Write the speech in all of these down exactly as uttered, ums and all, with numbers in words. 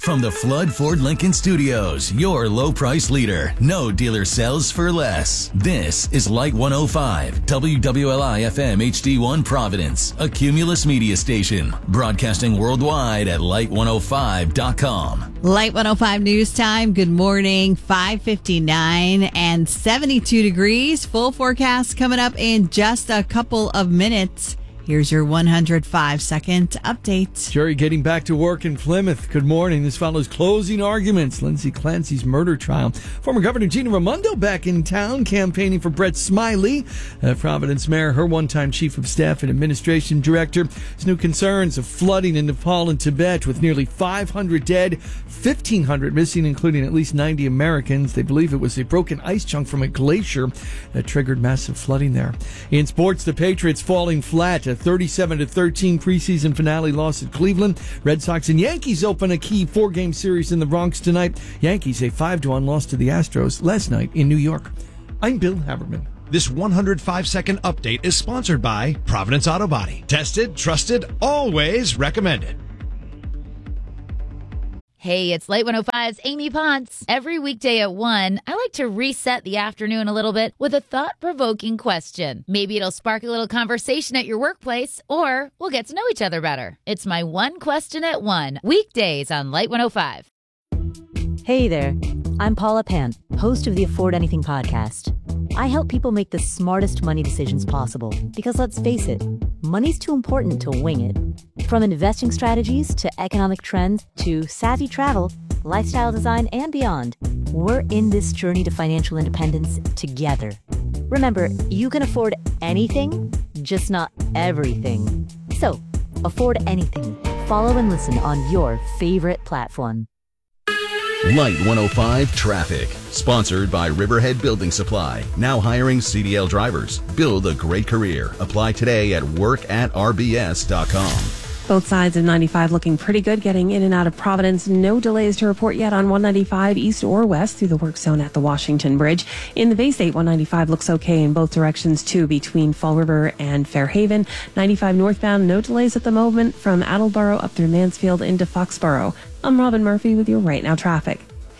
From the Flood Ford Lincoln Studios, your low price leader. No dealer sells for less. This is Light one oh five, W W L I F M H D one Providence, a Cumulus media station. Broadcasting worldwide at light one oh five dot com. Light one oh five news time. Good morning. five fifty-nine and seventy-two degrees. Full forecast coming up in just a couple of minutes. Here's your one hundred five second update. Jury getting back to work in Plymouth. Good morning. This follows closing arguments. Lindsay Clancy's murder trial. Former Governor Gina Raimondo back in town campaigning for Brett Smiley. Uh, Providence Mayor, her one-time Chief of Staff and Administration Director. There's new concerns of flooding in Nepal and Tibet with nearly five hundred dead, fifteen hundred missing, including at least ninety Americans. They believe it was a broken ice chunk from a glacier that triggered massive flooding there. In sports, the Patriots falling flat. A thirty-seven to thirteen preseason finale loss at Cleveland. Red Sox and Yankees open a key four-game series in the Bronx tonight. Yankees a five to one loss to the Astros last night in New York. I'm Bill Haberman. This one hundred five second update is sponsored by Providence Auto Body. Tested, trusted, always recommended. Hey, it's Light one oh five's Amy Ponce. Every weekday at one, I like to reset the afternoon a little bit with a thought-provoking question. Maybe it'll spark a little conversation at your workplace, or we'll get to know each other better. It's my one question at one, weekdays on Light one oh five. Hey there, I'm Paula Pant, host of the Afford Anything podcast. I help people make the smartest money decisions possible because, let's face it, money's too important to wing it. From investing strategies to economic trends to savvy travel, lifestyle design, and beyond, we're in this journey to financial independence together. Remember, you can afford anything, just not everything. So, afford anything. Follow and listen on your favorite platform. Light one oh five Traffic. Sponsored by Riverhead Building Supply. Now hiring C D L drivers. Build a great career. Apply today at work at r b s dot com. Both sides of ninety-five looking pretty good getting in and out of Providence. No delays to report yet on one ninety-five east or west through the work zone at the Washington Bridge. In the Bay State, one ninety-five looks okay in both directions too between Fall River and Fairhaven. ninety-five northbound, no delays at the moment from Attleboro up through Mansfield into Foxborough. I'm Robin Murphy with your Right Now traffic.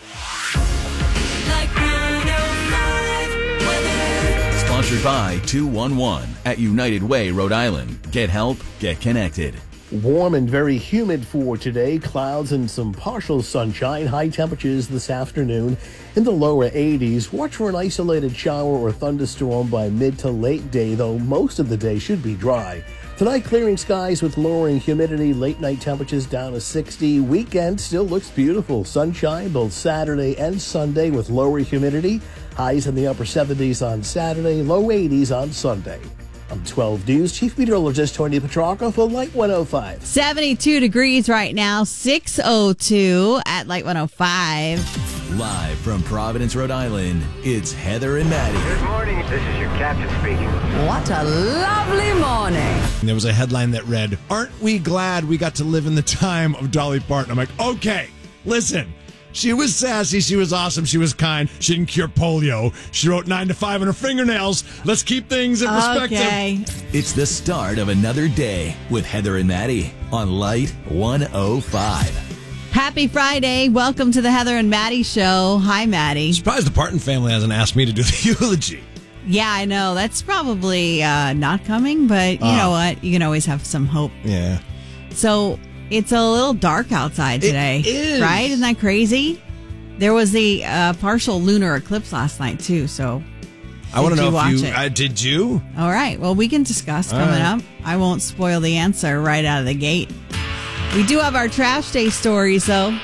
Sponsored by two one one at United Way, Rhode Island. Get help, get connected. Warm and very humid for today. Clouds and some partial sunshine. High temperatures this afternoon in the lower eighties. Watch for an isolated shower or thunderstorm by mid to late day, though most of the day should be dry. Tonight, clearing skies with lowering humidity. Late night temperatures down to sixty. Weekend still looks beautiful. Sunshine both Saturday and Sunday with lower humidity. Highs in the upper seventies on Saturday, low eighties on Sunday. I'm twelve News Chief Meteorologist Tony Petrarca for Light one oh five. seventy-two degrees right now, six oh two at Light one oh five. Live from Providence, Rhode Island, it's Heather and Maddie. Good morning. This is your captain speaking. What a lovely morning. And there was a headline that read, "Aren't we glad we got to live in the time of Dolly Parton?" I'm like, okay, listen. She was sassy. She was awesome. She was kind. She didn't cure polio. She wrote nine to five on her fingernails. Let's keep things in perspective. Okay. It's the start of another day with Heather and Maddie on Light one oh five. Happy Friday. Welcome to the Heather and Maddie Show. Hi, Maddie. Surprised the Parton family hasn't asked me to do the eulogy. Yeah, I know. That's probably uh, not coming, but you uh, know what? You can always have some hope. Yeah. So it's a little dark outside today. It is. Right? Isn't that crazy? There was the uh, partial lunar eclipse last night, too, so I want to know watch if you... it? Uh, did you? All right. Well, we can discuss All coming right. up. I won't spoil the answer right out of the gate. We do have our trash day stories, though.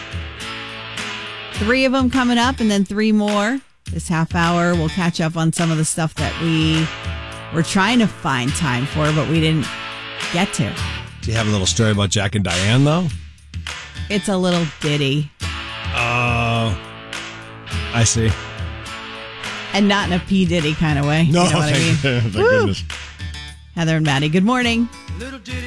Three of them coming up, and then three more. This half hour, we'll catch up on some of the stuff that we were trying to find time for, but we didn't get to. Do you have a little story about Jack and Diane, though? It's a little ditty. Oh, I see. And not in a P. Diddy kind of way. No, you know what thank, I mean? thank goodness. Heather and Maddie, good morning.